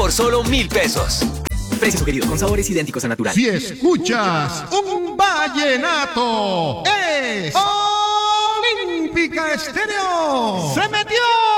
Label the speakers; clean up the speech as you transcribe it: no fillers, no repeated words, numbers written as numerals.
Speaker 1: por solo 1,000 pesos.
Speaker 2: Precios sugeridos con sabores idénticos a natural.
Speaker 3: Si escuchas un vallenato, es Olímpica Estéreo. ¡Se metió!